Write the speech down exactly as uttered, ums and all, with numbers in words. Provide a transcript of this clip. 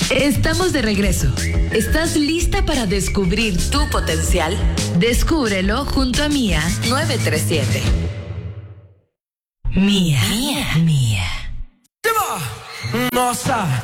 Estamos de regreso. ¿Estás lista para descubrir tu potencial? Descúbrelo junto a Mía nueve tres siete. Mía, Mía, Mía. Nossa,